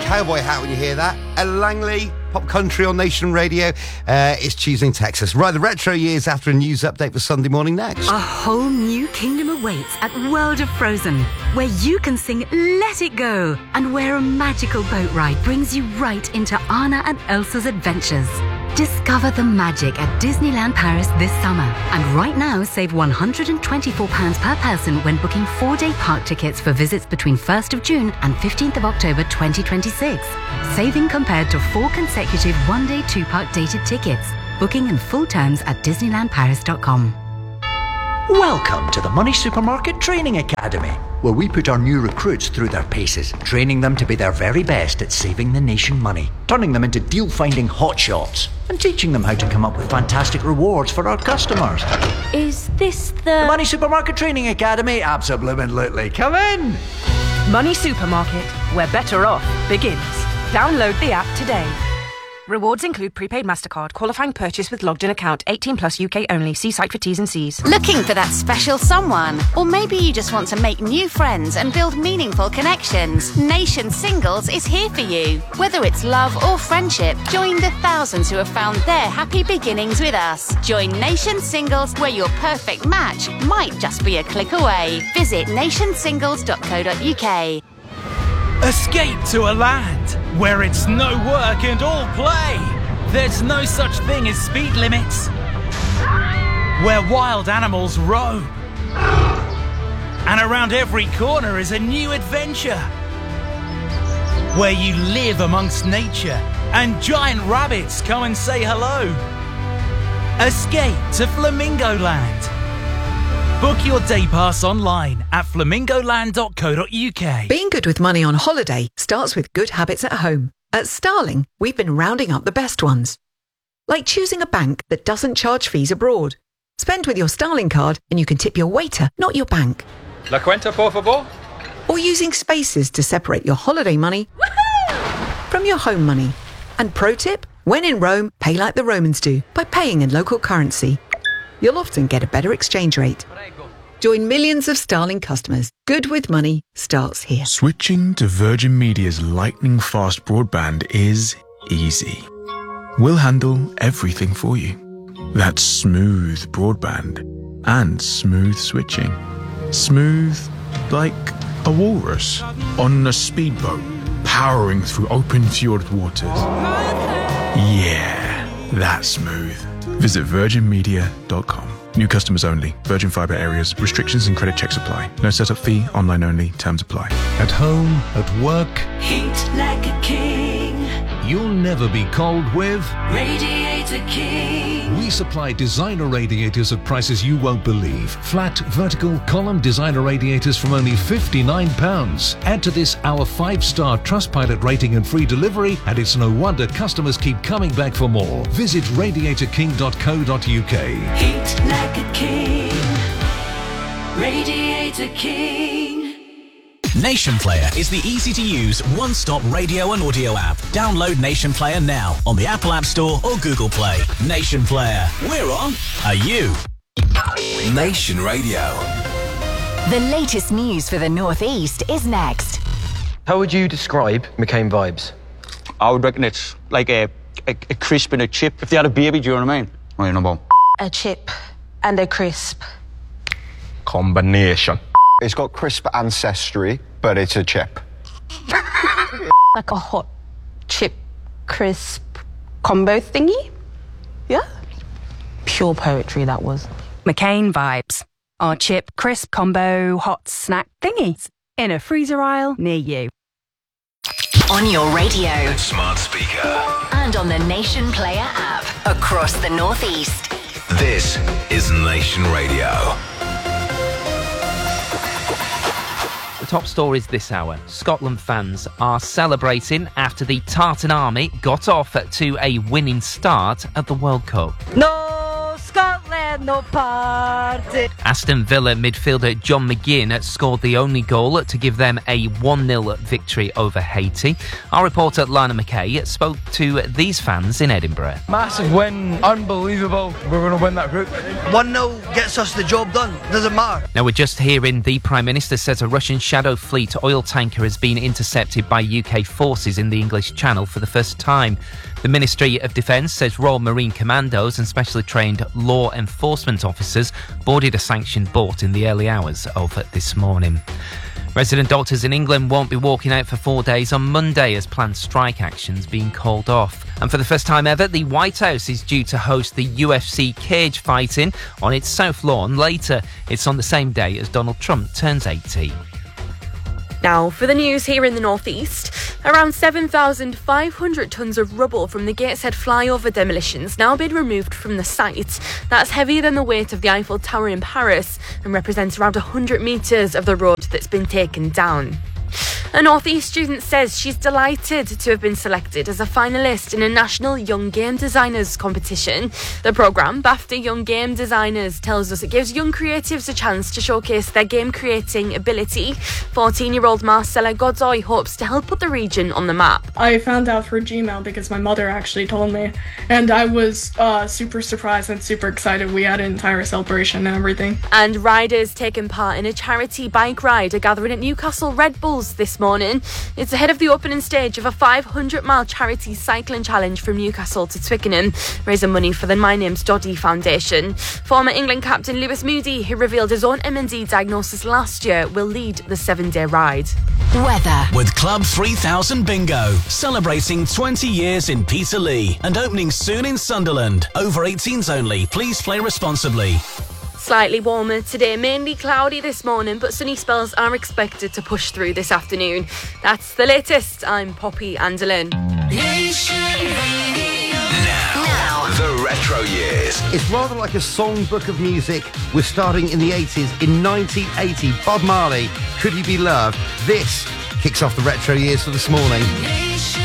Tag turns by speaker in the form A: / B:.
A: cowboy hat when you hear that. Ella Langley, Pop Country on Nation Radio. It's Tuesday in Texas. Right, the retro years after a news update for Sunday morning next.
B: A whole new kingdom awaits at World of Frozen, where you can sing Let It Go, and where a magical boat ride brings you right into Anna and Elsa's adventures. Discover the magic at Disneyland Paris this summer. And right now, save £124 per person when booking 4-day park tickets for visits between 1st of June and 15th of October 2026. Saving compared to 4 consecutive 1-day 2-park dated tickets. Booking and full terms at DisneylandParis.com.
C: Welcome to the Money Supermarket Training Academy, where we put our new recruits through their paces, training them to be their very best at saving the nation money, turning them into deal-finding hotshots, and teaching them how to come up with fantastic rewards for our customers.
D: Is this the
C: Money Supermarket Training Academy? Absolutely. Come in!
E: Money Supermarket, where better off begins. Download the app today. Rewards include prepaid MasterCard, qualifying purchase with logged in account, 18 plus UK only. See site for T's and C's.
F: Looking for that special someone? Or maybe you just want to make new friends and build meaningful connections. Nation Singles is here for you. Whether it's love or friendship, join the thousands who have found their happy beginnings with us. Join Nation Singles, where your perfect match might just be a click away. Visit nationsingles.co.uk.
G: Escape to a land where it's no work and all play. There's no such thing as speed limits. Where wild animals roam. And around every corner is a new adventure. Where you live amongst nature and giant rabbits come and say hello. Escape to Flamingo Land. Book your day pass online at flamingoland.co.uk.
H: Being good with money on holiday starts with good habits at home. At Starling, we've been rounding up the best ones. Like choosing a bank that doesn't charge fees abroad. Spend with your Starling card and you can tip your waiter, not your bank.
I: La cuenta, por favor.
H: Or using spaces to separate your holiday money from your home money. And pro tip, when in Rome, pay like the Romans do by paying in local currency. You'll often get a better exchange rate. Join millions of Starling customers. Good with money starts here.
J: Switching to Virgin Media's lightning-fast broadband is easy. We'll handle everything for you. That's smooth broadband and smooth switching. Smooth like a walrus on a speedboat powering through open fjord waters. Yeah, that's smooth. Visit virginmedia.com. New customers only. Virgin Fibre areas. Restrictions and credit checks apply. No setup fee. Online only. Terms apply.
K: At home, at work.
L: Heat like a king.
K: You'll never be cold with
L: Radiator King.
K: We supply designer radiators at prices you won't believe. Flat, vertical, column designer radiators from only £59. Add to this our 5-star Trustpilot rating and free delivery, and it's no wonder customers keep coming back for more. Visit radiatorking.co.uk.
L: Heat like a king. Radiator King.
M: Nation Player is the easy-to-use, one-stop radio and audio app. Download Nation Player now on the Apple App Store or Google Play. Nation Player. We're on. Are you?
N: Nation Radio.
F: The latest news for the North East is next.
O: How would you describe McCain vibes?
P: I would reckon it's like a crisp and a chip. If they had a baby, do you know what I mean? Right, no bomb.
E: A chip and a crisp.
Q: Combination. It's got crisp ancestry, but it's a chip.
E: Like a hot chip crisp combo thingy? Yeah? Pure poetry, that was.
B: McCain vibes. Our chip crisp combo hot snack thingies in a freezer aisle near you.
F: On your radio.
N: Smart speaker.
F: And on the Nation Player app. Across the North East.
N: This is Nation Radio.
R: The top stories this hour. Scotland fans are celebrating after the Tartan Army got off to a winning start at the World Cup.
E: No, Scotland!
I: no party.
R: Aston Villa midfielder John McGinn scored the only goal to give them a 1-0 victory over Haiti. Our reporter Lana McKay spoke to these fans in Edinburgh.
S: Massive win, unbelievable. We're going to win that group.
T: 1-0 gets us the job done, doesn't matter.
R: Now we're just hearing the Prime Minister says a Russian Shadow Fleet oil tanker has been intercepted by UK forces in the English Channel for the first time. The Ministry of Defence says Royal Marine Commandos and specially trained law enforcement officers boarded a sanctioned boat in the early hours of this morning. Resident doctors in England won't be walking out for 4 days on Monday as planned strike actions being called off. And for the first time ever, the White House is due to host the UFC cage fighting on its South Lawn later. It's on the same day as Donald Trump turns 80.
U: Now, for the news here in the northeast, around 7,500 tonnes of rubble from the Gateshead flyover demolitions now been removed from the site. That's heavier than the weight of the Eiffel Tower in Paris and represents around 100 metres of the road that's been taken down. A North East student says she's delighted to have been selected as a finalist in a national Young Game Designers competition. The programme, BAFTA Young Game Designers, tells us it gives young creatives a chance to showcase their game creating ability. 14-year-old Marcella Godoy hopes to help put the region on the map.
V: I found out through Gmail because my mother actually told me, and I was super surprised and super excited. We had an entire celebration and everything.
U: And riders taking part in a charity bike ride are gathering at Newcastle Red Bulls this morning. It's ahead of the opening stage of a 500-mile charity cycling challenge from Newcastle to Twickenham, raising money for the My Name's Doddy Foundation. Former England captain Lewis Moody, who revealed his own MND diagnosis last year, will lead the 7-day ride.
M: Weather. With Club 3000 Bingo, celebrating 20 years in Peterlee and opening soon in Sunderland. Over 18s only. Please play responsibly.
U: Slightly warmer today, mainly cloudy this morning, but sunny spells are expected to push through this afternoon. That's the latest. I'm Poppy Anderlin.
N: Now, the retro years.
A: It's rather like a songbook of music. We're starting in the 80s. In 1980, Bob Marley, Could You Be Loved? This kicks off the retro years for this morning.